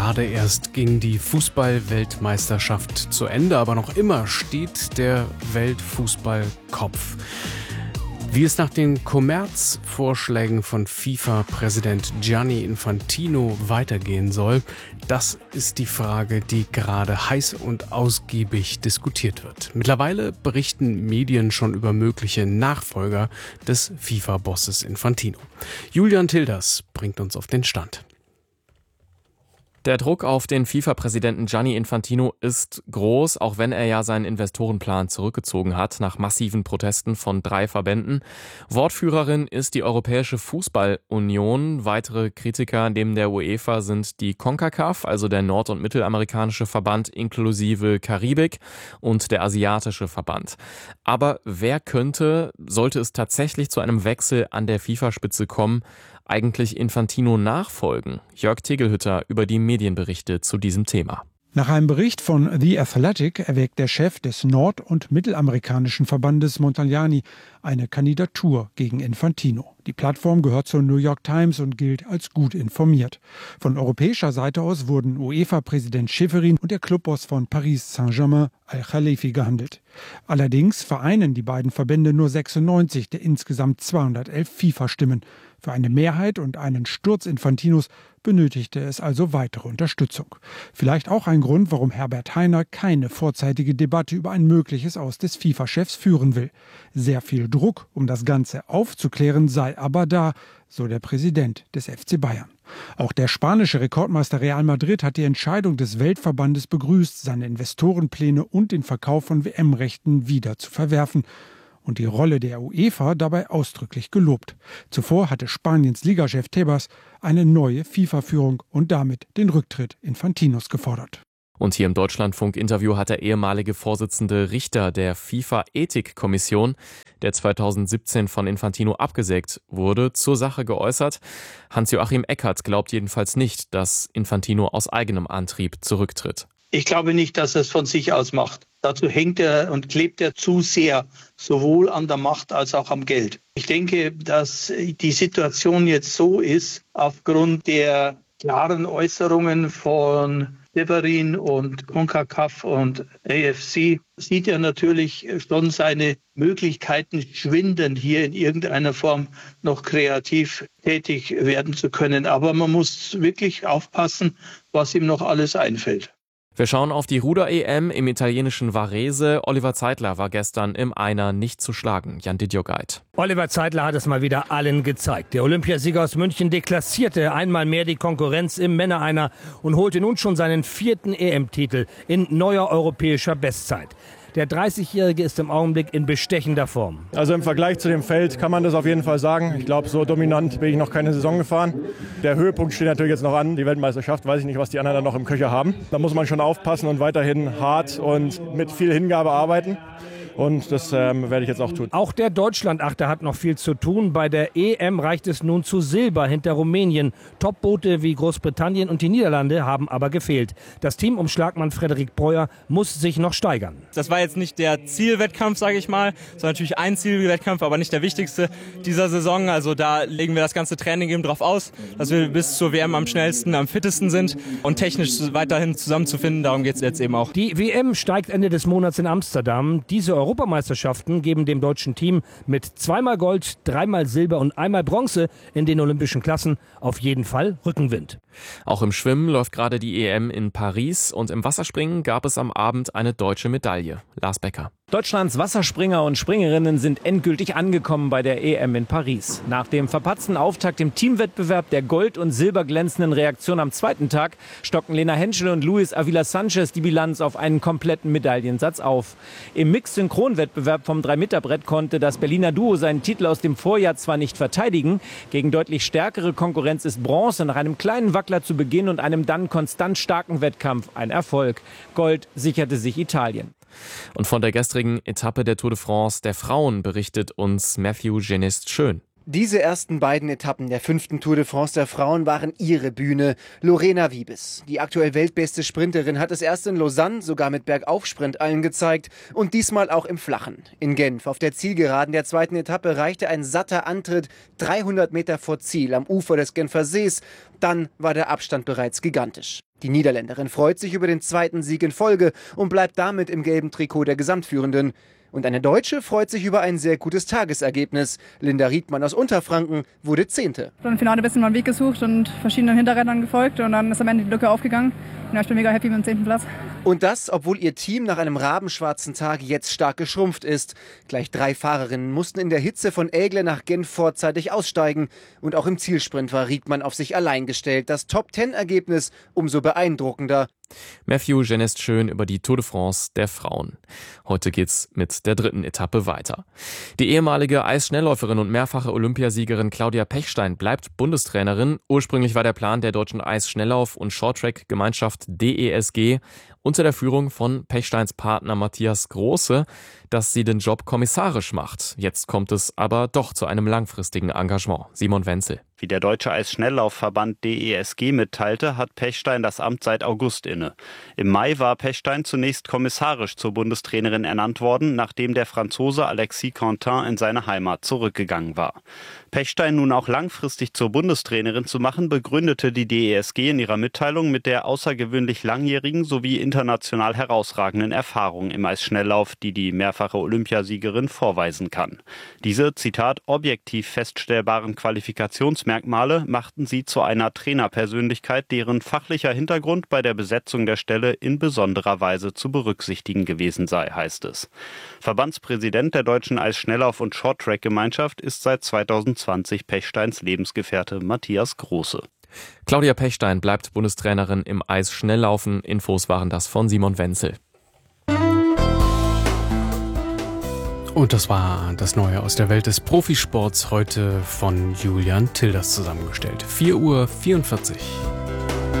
Gerade erst ging die Fußball-Weltmeisterschaft zu Ende, aber noch immer steht der Weltfußballkopf. Wie es nach den Kommerzvorschlägen von FIFA-Präsident Gianni Infantino weitergehen soll, das ist die Frage, die gerade heiß und ausgiebig diskutiert wird. Mittlerweile berichten Medien schon über mögliche Nachfolger des FIFA-Bosses Infantino. Julian Tilders bringt uns auf den Stand. Der Druck auf den FIFA-Präsidenten Gianni Infantino ist groß, auch wenn er ja seinen Investorenplan zurückgezogen hat, nach massiven Protesten von 3 Verbänden. Wortführerin ist die Europäische Fußballunion. Weitere Kritiker neben der UEFA sind die CONCACAF, also der nord- und mittelamerikanische Verband inklusive Karibik, und der asiatische Verband. Aber wer könnte, sollte es tatsächlich zu einem Wechsel an der FIFA-Spitze kommen, eigentlich Infantino nachfolgen? Jörg Tegelhütter über die Medienberichte zu diesem Thema. Nach einem Bericht von The Athletic erwägt der Chef des nord- und mittelamerikanischen Verbandes Montagnani eine Kandidatur gegen Infantino. Die Plattform gehört zur New York Times und gilt als gut informiert. Von europäischer Seite aus wurden UEFA-Präsident Schäferin und der Clubboss von Paris Saint-Germain Al-Khalifi gehandelt. Allerdings vereinen die beiden Verbände nur 96 der insgesamt 211 FIFA-Stimmen. Für eine Mehrheit und einen Sturz Infantinos benötigte es also weitere Unterstützung. Vielleicht auch ein Grund, warum Herbert Hainer keine vorzeitige Debatte über ein mögliches Aus des FIFA-Chefs führen will. Sehr viel Druck, um das Ganze aufzuklären, sei aber da, so der Präsident des FC Bayern. Auch der spanische Rekordmeister Real Madrid hat die Entscheidung des Weltverbandes begrüßt, seine Investorenpläne und den Verkauf von WM-Rechten wieder zu verwerfen und die Rolle der UEFA dabei ausdrücklich gelobt. Zuvor hatte Spaniens Ligachef Tebas eine neue FIFA-Führung und damit den Rücktritt Infantinos gefordert. Und hier im Deutschlandfunk-Interview hat der ehemalige Vorsitzende Richter der FIFA-Ethikkommission, der 2017 von Infantino abgesägt wurde, zur Sache geäußert. Hans-Joachim Eckert glaubt jedenfalls nicht, dass Infantino aus eigenem Antrieb zurücktritt. Ich glaube nicht, dass er es von sich aus macht. Dazu hängt er und klebt er zu sehr, sowohl an der Macht als auch am Geld. Ich denke, dass die Situation jetzt so ist, aufgrund der klaren Äußerungen von Schäferin und CONCACAF und AFC, sieht er natürlich schon seine Möglichkeiten schwinden, hier in irgendeiner Form noch kreativ tätig werden zu können. Aber man muss wirklich aufpassen, was ihm noch alles einfällt. Wir schauen auf die Ruder-EM im italienischen Varese. Oliver Zeitler war gestern im Einer nicht zu schlagen. Jan Didier-Geit. Oliver Zeitler hat es mal wieder allen gezeigt. Der Olympiasieger aus München deklassierte einmal mehr die Konkurrenz im Männer-Einer und holte nun schon seinen 4. EM-Titel in neuer europäischer Bestzeit. Der 30-Jährige ist im Augenblick in bestechender Form. Also im Vergleich zu dem Feld kann man das auf jeden Fall sagen. Ich glaube, so dominant bin ich noch keine Saison gefahren. Der Höhepunkt steht natürlich jetzt noch an, die Weltmeisterschaft. Weiß ich nicht, was die anderen dann noch im Köcher haben. Da muss man schon aufpassen und weiterhin hart und mit viel Hingabe arbeiten. Und das werde ich jetzt auch tun. Auch der Deutschlandachter hat noch viel zu tun. Bei der EM reicht es nun zu Silber hinter Rumänien. Topboote wie Großbritannien und die Niederlande haben aber gefehlt. Das Team um Schlagmann Frederik Breuer muss sich noch steigern. Das war jetzt nicht der Zielwettkampf, sage ich mal. Es war natürlich ein Zielwettkampf, aber nicht der wichtigste dieser Saison. Also da legen wir das ganze Training eben drauf aus, dass wir bis zur WM am schnellsten, am fittesten sind und technisch weiterhin zusammenzufinden. Darum geht es jetzt eben auch. Die WM steigt Ende des Monats in Amsterdam. Diese Europameisterschaften geben dem deutschen Team mit 2-mal Gold, 3-mal Silber und 1-mal Bronze in den olympischen Klassen auf jeden Fall Rückenwind. Auch im Schwimmen läuft gerade die EM in Paris und im Wasserspringen gab es am Abend eine deutsche Medaille. Lars Becker. Deutschlands Wasserspringer und Springerinnen sind endgültig angekommen bei der EM in Paris. Nach dem verpatzten Auftakt im Teamwettbewerb der Gold- und Silberglänzenden Reaktion am zweiten Tag stocken Lena Henschel und Luis Avila Sanchez die Bilanz auf einen kompletten Medaillensatz auf. Im Mixed-Synchron-Wettbewerb vom 3-Meter-Brett konnte das Berliner Duo seinen Titel aus dem Vorjahr zwar nicht verteidigen. Gegen deutlich stärkere Konkurrenz ist Bronze nach einem kleinen Wackler zu Beginn und einem dann konstant starken Wettkampf ein Erfolg. Gold sicherte sich Italien. Und von der gestrigen Etappe der Tour de France der Frauen berichtet uns Matthew Genest Schön. Diese ersten beiden Etappen der 5. Tour de France der Frauen waren ihre Bühne. Lorena Wiebes, die aktuell weltbeste Sprinterin, hat es erst in Lausanne sogar mit Bergaufsprint allen gezeigt und diesmal auch im Flachen. In Genf auf der Zielgeraden der 2. Etappe reichte ein satter Antritt 300 Meter vor Ziel am Ufer des Genfer Sees. Dann war der Abstand bereits gigantisch. Die Niederländerin freut sich über den 2. Sieg in Folge und bleibt damit im gelben Trikot der Gesamtführenden. Und eine Deutsche freut sich über ein sehr gutes Tagesergebnis. Linda Riedmann aus Unterfranken wurde 10. Im Finale ein bisschen meinen Weg gesucht und verschiedenen Hinterrädern gefolgt und dann ist am Ende die Lücke aufgegangen. Ja, ich bin mega happy mit dem 10. Platz. Und das, obwohl ihr Team nach einem rabenschwarzen Tag jetzt stark geschrumpft ist. Gleich 3 Fahrerinnen mussten in der Hitze von Aigle nach Genf vorzeitig aussteigen. Und auch im Zielsprint war Riedmann auf sich allein gestellt. Das Top-10-Ergebnis umso beeindruckender. Matthew Genest-Schön über die Tour de France der Frauen. Heute geht's mit der 3. Etappe weiter. Die ehemalige Eisschnellläuferin und mehrfache Olympiasiegerin Claudia Pechstein bleibt Bundestrainerin. Ursprünglich war der Plan der deutschen Eisschnelllauf- und Shorttrack-Gemeinschaft DESG unter der Führung von Pechsteins Partner Matthias Große, dass sie den Job kommissarisch macht. Jetzt kommt es aber doch zu einem langfristigen Engagement. Simon Wenzel. Wie der Deutsche Eisschnelllaufverband DESG mitteilte, hat Pechstein das Amt seit August inne. Im Mai war Pechstein zunächst kommissarisch zur Bundestrainerin ernannt worden, nachdem der Franzose Alexis Quentin in seine Heimat zurückgegangen war. Pechstein nun auch langfristig zur Bundestrainerin zu machen, begründete die DESG in ihrer Mitteilung mit der außergewöhnlich langjährigen sowie international herausragenden Erfahrung im Eisschnelllauf, die die mehrfache Olympiasiegerin vorweisen kann. Diese, Zitat, objektiv feststellbaren Qualifikationsmerkmale machten sie zu einer Trainerpersönlichkeit, deren fachlicher Hintergrund bei der Besetzung der Stelle in besonderer Weise zu berücksichtigen gewesen sei, heißt es. Verbandspräsident der deutschen Eisschnelllauf- und Shorttrack-Gemeinschaft ist seit 2020 Pechsteins Lebensgefährte Matthias Große. Claudia Pechstein bleibt Bundestrainerin im Eisschnelllaufen. Infos waren das von Simon Wenzel. Und das war das Neue aus der Welt des Profisports, heute von Julian Tilders zusammengestellt. 4:44 Uhr.